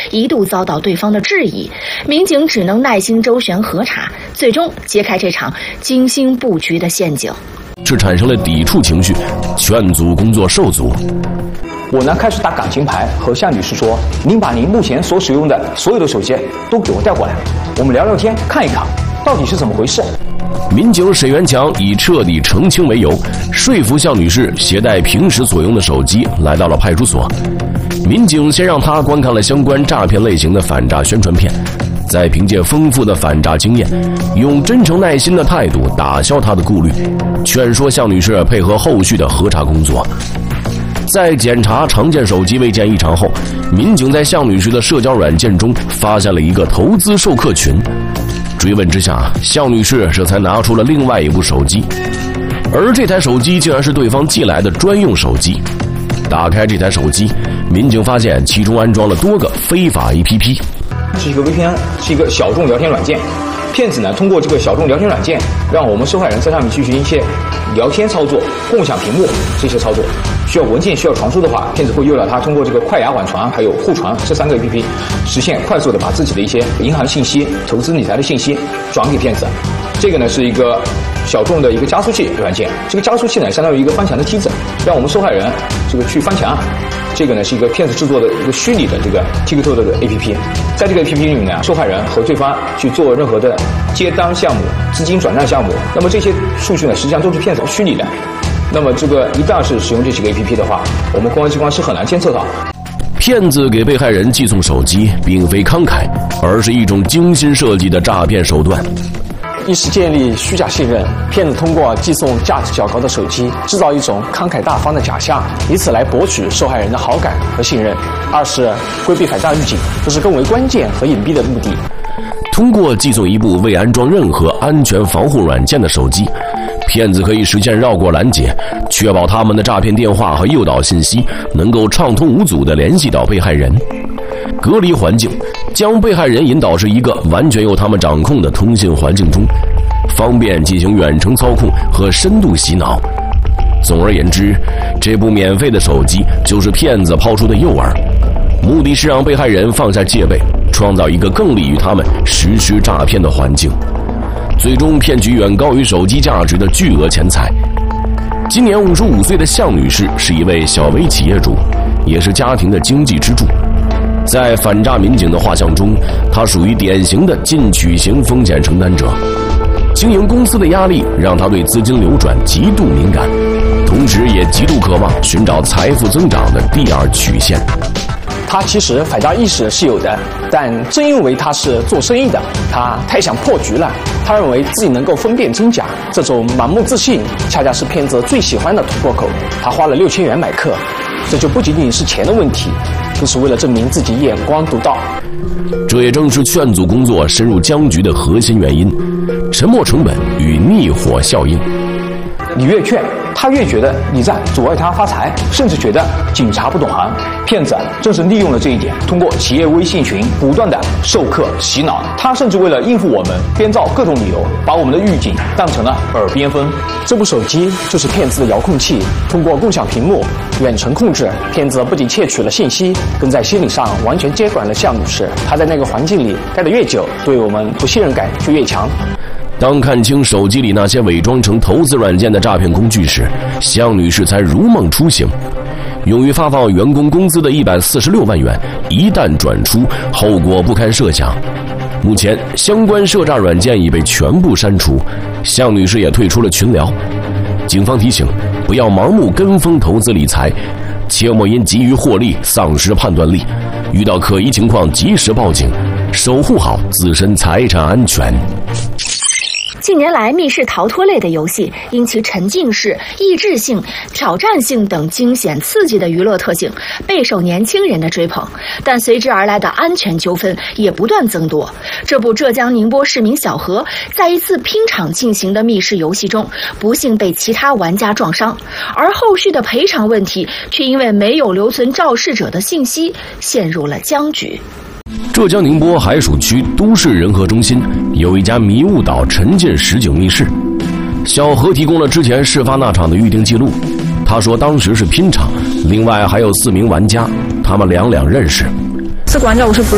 一度遭到对方的质疑，民警只能耐心周旋核查，最终揭开这场精心布局的陷阱。 这产生了抵触情绪，劝阻工作受阻。 我呢开始打感情牌，和向女士说：“您把您目前所使用的所有的手机都给我带过来，我们聊聊天，看一看到底是怎么回事。” 民警沈元强以彻底澄清为由，说服向女士携带平时所用的手机来到了派出所。民警先让她观看了相关诈骗类型的反诈宣传片，再凭借丰富的反诈经验，用真诚耐心的态度打消她的顾虑，劝说向女士配合后续的核查工作。在检查常见手机未见异常后，民警在向女士的社交软件中发现了一个投资授课群。追问之下，向女士这才拿出了另外一部手机，而这台手机竟然是对方寄来的专用手机。打开这台手机，民警发现其中安装了多个非法 APP。 是一个 VPN， 是一个小众聊天软件。骗子呢通过这个小众聊天软件，让我们受害人在上面进行一些聊天操作、共享屏幕这些操作。需要文件需要传输的话，骗子会诱导他通过这个快牙缓传还有互传这3个 APP， 实现快速的把自己的一些银行信息、投资理财的信息转给骗子。这个呢是一个小众的一个加速器软件，这个加速器呢相当于一个翻墙的梯子，让我们受害人这个去翻墙。这个呢是一个骗子制作的一个虚拟的这个 TikTok 的 APP， 在这个 APP 里面呢，受害人和对方去做任何的接单项目、资金转账项目，那么这些数据呢实际上都是骗子虚拟的。那么这个一旦是使用这几个 APP 的话，我们公安机关是很难监测到。 骗子给被害人寄送手机并非慷慨，而是一种精心设计的诈骗手段。 一是建立虚假信任，骗子通过寄送价值较高的手机，制造一种慷慨大方的假象，以此来博取受害人的好感和信任。二是规避反诈预警，这是更为关键和隐蔽的目的。 通过寄送一部未安装任何安全防护软件的手机，骗子可以实现绕过拦截，确保他们的诈骗电话和诱导信息能够畅通无阻地联系到被害人。隔离环境，将被害人引导至一个完全由他们掌控的通信环境中，方便进行远程操控和深度洗脑。总而言之，这部免费的手机就是骗子抛出的诱饵，目的是让被害人放下戒备，创造一个更利于他们实施诈骗的环境，最终骗取远高于手机价值的巨额钱财。今年55岁的向女士是一位小微企业主，也是家庭的经济支柱。在反诈民警的画像中，她属于典型的进取型风险承担者。经营公司的压力让她对资金流转极度敏感，同时也极度渴望寻找财富增长的第二曲线。 他其实反诈意识是有的，但正因为他是做生意的，他太想破局了。他认为自己能够分辨真假，这种盲目自信恰恰是骗子最喜欢的突破口。他花了6000元买课，这就不仅仅是钱的问题，更是为了证明自己眼光独到。 这也正是劝阻工作深入僵局的核心原因：沉没成本与逆火效应。 你越劝，他越觉得你在阻碍他发财，甚至觉得警察不懂行。骗子正是利用了这一点，通过企业微信群不断的授课洗脑。他甚至为了应付我们，编造各种理由，把我们的预警当成了耳边风。 这部手机就是骗子的遥控器，通过共享屏幕、远程控制，骗子不仅窃取了信息，更在心理上完全接管了向女士。她在那个环境里待得越久，对我们不信任感就越强。 当看清手机里那些伪装成投资软件的诈骗工具时，向女士才如梦初醒。用于发放员工工资的146万元一旦转出，后果不堪设想。目前相关涉诈软件已被全部删除，向女士也退出了群聊。警方提醒，不要盲目跟风投资理财，切莫因急于获利丧失判断力，遇到可疑情况及时报警，守护好自身财产安全。 近年来，密室逃脱类的游戏因其沉浸式、益智性、挑战性等惊险刺激的娱乐特性，备受年轻人的追捧。但随之而来的安全纠纷也不断增多。这部浙江宁波市民小何在一次拼场进行的密室游戏中，不幸被其他玩家撞伤，而后续的赔偿问题却因为没有留存肇事者的信息，陷入了僵局。 浙江宁波海曙区都市人和中心有一家迷雾岛沉浸实景密室，小何提供了之前事发那场的预定记录。他说当时是拼场，另外还有4名玩家，他们两认识。 4个玩家我是不